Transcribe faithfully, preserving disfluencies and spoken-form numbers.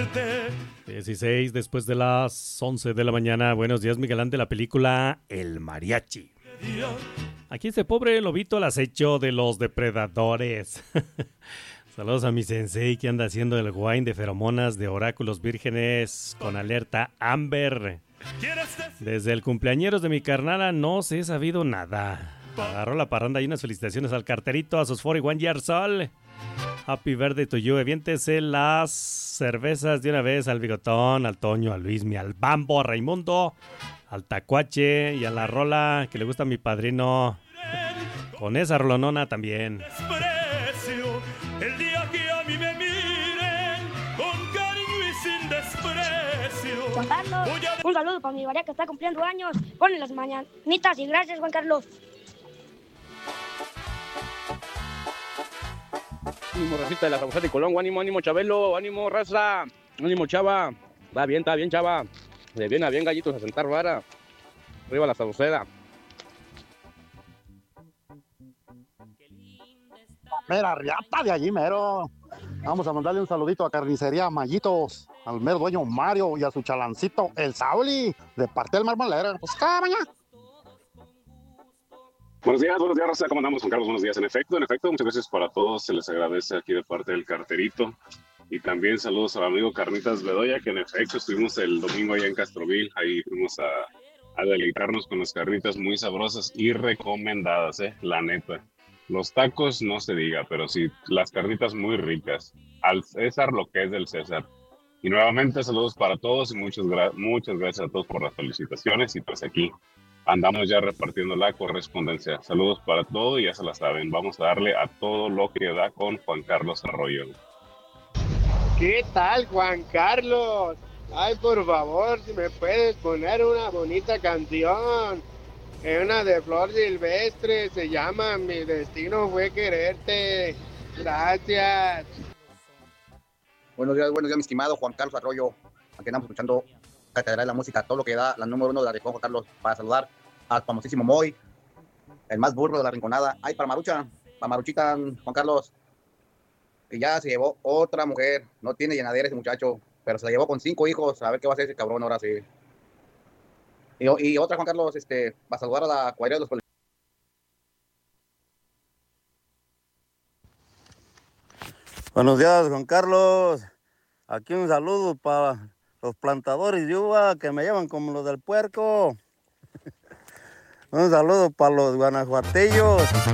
dieciséis después de las once de la mañana. Buenos días, Miguel Ángel, de la película El Mariachi. Aquí este pobre lobito al acecho de los depredadores. Saludos a mi sensei que anda haciendo el wine de feromonas de oráculos vírgenes con alerta Amber. Desde el cumpleañeros de mi carnala no se he sabido nada. Agarró la parranda y unas felicitaciones al carterito, a sus cuarenta y uno years old. Happy birthday to you. Eviéntese las cervezas de una vez al Bigotón, al Toño, al Luismi, al Bambo, a Raimundo, al Tacuache y a la rola que le gusta a mi padrino. Con esa rolonona también. El día que a mí me miren con cariño y sin desprecio. Juan Carlos, un saludo para mi María que está cumpliendo años. Ponle las mañanitas y gracias, Juan Carlos. Ánimo, racita de la San José de Colón, ánimo, ánimo, Chabelo, ánimo, raza, ánimo, chava. Está bien, está bien, chava. De bien a bien, gallitos, a sentar vara. Arriba la Sauceda. Mira, riata de allí, mero. Vamos a mandarle un saludito a Carnicería Mayitos, al mero dueño Mario y a su chalancito, el Sauli, de parte del Marmolero. Pues cabaña. Buenos días, buenos días, Raza. ¿Cómo andamos, Juan Carlos? Buenos días. En efecto, en efecto, muchas gracias para todos. Se les agradece aquí de parte del carterito. Y también saludos al amigo Carnitas Bedoya, que en efecto estuvimos el domingo allá en Castroville. Ahí fuimos a, a deleitarnos con las carnitas muy sabrosas y recomendadas, eh, la neta. Los tacos no se diga, pero sí, las carnitas muy ricas. Al César lo que es del César. Y nuevamente saludos para todos y muchas, gra- muchas gracias a todos por las felicitaciones. Y pues aquí andamos ya repartiendo la correspondencia. Saludos para todo y ya se la saben. Vamos a darle a todo lo que da con Juan Carlos Arroyo. ¿Qué tal, Juan Carlos? Ay, por favor, si me puedes poner una bonita canción. Es una de Flor Silvestre, se llama Mi destino fue quererte. Gracias. Buenos días, buenos días, mi estimado Juan Carlos Arroyo. Aquí andamos escuchando Catedral de la Música, todo lo que da, la número uno de la región, Juan Carlos, para saludar al famosísimo Moy, el más burro de la rinconada. Ay, para Marucha, para Maruchita, Juan Carlos, que ya se llevó otra mujer. No tiene llenadera ese muchacho, pero se la llevó con cinco hijos. A ver qué va a hacer ese cabrón ahora sí. Y, y otra, Juan Carlos, este, va a saludar a la cuadrilla de los policías. Buenos días, Juan Carlos. Aquí un saludo para los plantadores de uva que me llevan como los del puerco. Un saludo para los guanajuatillos.